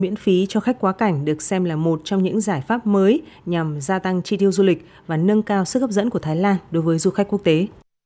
Miễn phí cho khách quá cảnh được xem là một trong những giải pháp mới nhằm gia tăng chi tiêu du lịch và nâng cao sức hấp dẫn của Thái Lan đối với du khách quốc tế.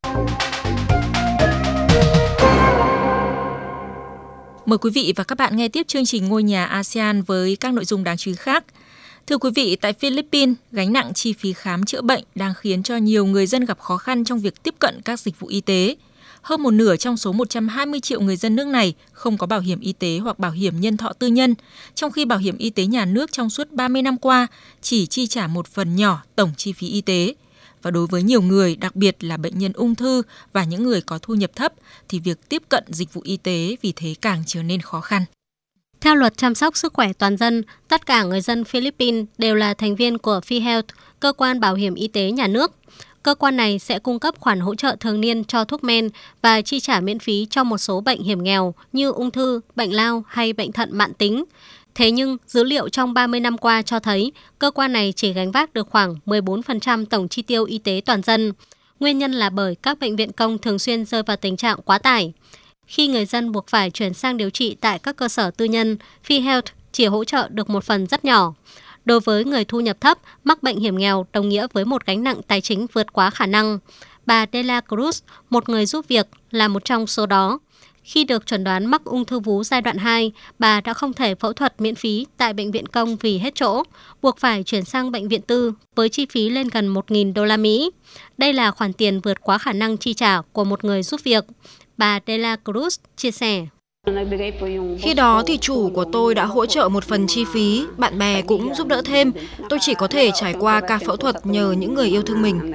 Mời quý vị và các bạn nghe tiếp chương trình Ngôi nhà ASEAN với các nội dung đáng chú ý khác. Thưa quý vị, tại Philippines, gánh nặng chi phí khám chữa bệnh đang khiến cho nhiều người dân gặp khó khăn trong việc tiếp cận các dịch vụ y tế. Hơn một nửa trong số 120 triệu người dân nước này không có bảo hiểm y tế hoặc bảo hiểm nhân thọ tư nhân, trong khi bảo hiểm y tế nhà nước trong suốt 30 năm qua chỉ chi trả một phần nhỏ tổng chi phí y tế. Và đối với nhiều người, đặc biệt là bệnh nhân ung thư và những người có thu nhập thấp, thì việc tiếp cận dịch vụ y tế vì thế càng trở nên khó khăn. Theo luật chăm sóc sức khỏe toàn dân, tất cả người dân Philippines đều là thành viên của PhilHealth, cơ quan bảo hiểm y tế nhà nước. Cơ quan này sẽ cung cấp khoản hỗ trợ thường niên cho thuốc men và chi trả miễn phí cho một số bệnh hiểm nghèo như ung thư, bệnh lao hay bệnh thận mãn tính. Thế nhưng, dữ liệu trong 30 năm qua cho thấy cơ quan này chỉ gánh vác được khoảng 14% tổng chi tiêu y tế toàn dân. Nguyên nhân là bởi các bệnh viện công thường xuyên rơi vào tình trạng quá tải. Khi người dân buộc phải chuyển sang điều trị tại các cơ sở tư nhân, PhilHealth chỉ hỗ trợ được một phần rất nhỏ. Đối với người thu nhập thấp, mắc bệnh hiểm nghèo đồng nghĩa với một gánh nặng tài chính vượt quá khả năng. Bà De La Cruz, một người giúp việc, là một trong số đó. Khi được chẩn đoán mắc ung thư vú giai đoạn 2, bà đã không thể phẫu thuật miễn phí tại bệnh viện công vì hết chỗ, buộc phải chuyển sang bệnh viện tư với chi phí lên gần 1.000 đô la Mỹ. Đây là khoản tiền vượt quá khả năng chi trả của một người giúp việc. Bà De La Cruz chia sẻ. Khi đó thì chủ của tôi đã hỗ trợ một phần chi phí, bạn bè cũng giúp đỡ thêm. Tôi chỉ có thể trải qua ca phẫu thuật nhờ những người yêu thương mình.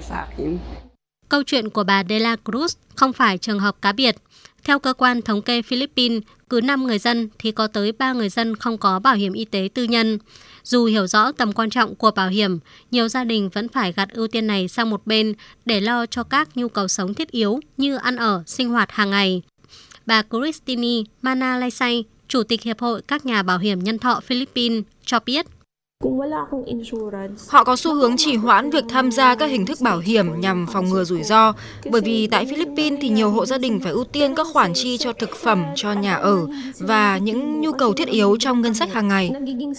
Câu chuyện của bà De La Cruz không phải trường hợp cá biệt. Theo cơ quan thống kê Philippines, cứ 5 người dân thì có tới 3 người dân không có bảo hiểm y tế tư nhân. Dù hiểu rõ tầm quan trọng của bảo hiểm, nhiều gia đình vẫn phải gạt ưu tiên này sang một bên để lo cho các nhu cầu sống thiết yếu như ăn ở, sinh hoạt hàng ngày. Bà Christine Manalaysay, Chủ tịch Hiệp hội các nhà bảo hiểm nhân thọ Philippines, cho biết. Họ có xu hướng trì hoãn việc tham gia các hình thức bảo hiểm nhằm phòng ngừa rủi ro, bởi vì tại Philippines thì nhiều hộ gia đình phải ưu tiên các khoản chi cho thực phẩm, cho nhà ở và những nhu cầu thiết yếu trong ngân sách hàng ngày.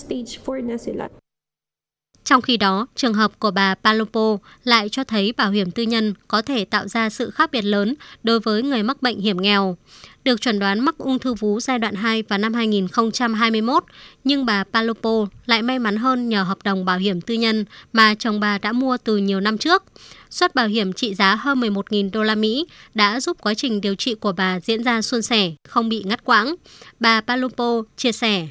Trong khi đó, trường hợp của bà Palopo lại cho thấy bảo hiểm tư nhân có thể tạo ra sự khác biệt lớn đối với người mắc bệnh hiểm nghèo. Được chẩn đoán mắc ung thư vú giai đoạn 2 vào năm 2021, nhưng bà Palopo lại may mắn hơn nhờ hợp đồng bảo hiểm tư nhân mà chồng bà đã mua từ nhiều năm trước. Suất bảo hiểm trị giá hơn 11.000 đô la Mỹ đã giúp quá trình điều trị của bà diễn ra suôn sẻ, không bị ngắt quãng. Bà Palopo chia sẻ.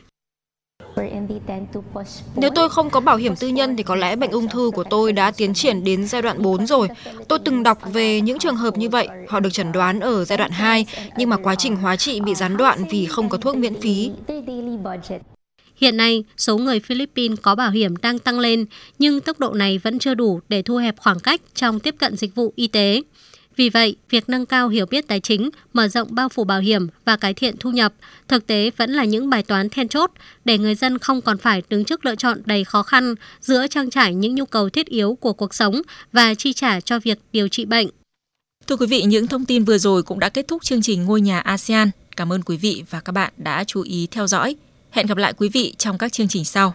Nếu tôi không có bảo hiểm tư nhân thì có lẽ bệnh ung thư của tôi đã tiến triển đến giai đoạn 4 rồi. Tôi từng đọc về những trường hợp như vậy, họ được chẩn đoán ở giai đoạn 2, nhưng mà quá trình hóa trị bị gián đoạn vì không có thuốc miễn phí. Hiện nay, số người Philippines có bảo hiểm đang tăng lên, nhưng tốc độ này vẫn chưa đủ để thu hẹp khoảng cách trong tiếp cận dịch vụ y tế. Vì vậy, việc nâng cao hiểu biết tài chính, mở rộng bao phủ bảo hiểm và cải thiện thu nhập thực tế vẫn là những bài toán then chốt để người dân không còn phải đứng trước lựa chọn đầy khó khăn giữa trang trải những nhu cầu thiết yếu của cuộc sống và chi trả cho việc điều trị bệnh. Thưa quý vị, những thông tin vừa rồi cũng đã kết thúc chương trình Ngôi nhà ASEAN. Cảm ơn quý vị và các bạn đã chú ý theo dõi. Hẹn gặp lại quý vị trong các chương trình sau.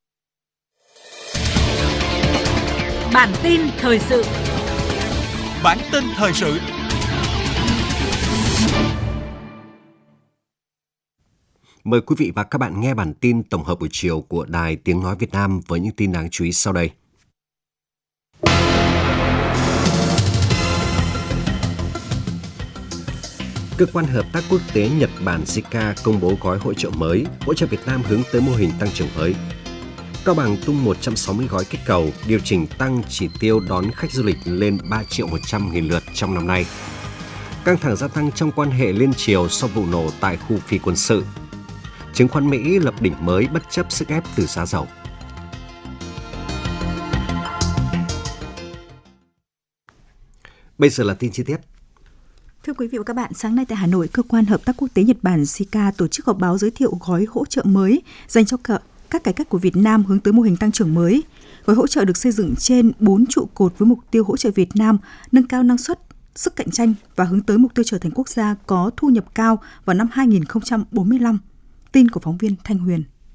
Bản tin thời sự. Bản tin thời sự. Mời quý vị và các bạn nghe bản tin tổng hợp buổi chiều của Đài Tiếng Nói Việt Nam với những tin đáng chú ý sau đây. Cơ quan Hợp tác Quốc tế Nhật Bản JICA công bố gói hỗ trợ mới, hỗ trợ Việt Nam hướng tới mô hình tăng trưởng mới. Cao Bằng tung 160 gói kích cầu, điều chỉnh tăng chỉ tiêu đón khách du lịch lên 3.100.000 lượt trong năm nay. Căng thẳng gia tăng trong quan hệ liên triều sau vụ nổ tại khu phi quân sự. Chứng khoán Mỹ lập đỉnh mới bất chấp sức ép từ giá dầu. Bây giờ là tin chi tiết. Thưa quý vị và các bạn, sáng nay tại Hà Nội, Cơ quan Hợp tác Quốc tế Nhật Bản JICA tổ chức họp báo giới thiệu gói hỗ trợ mới dành cho các cải cách của Việt Nam hướng tới mô hình tăng trưởng mới. Gói hỗ trợ được xây dựng trên 4 trụ cột với mục tiêu hỗ trợ Việt Nam nâng cao năng suất, sức cạnh tranh và hướng tới mục tiêu trở thành quốc gia có thu nhập cao vào năm 2045. Tin của phóng viên Thanh Huyền.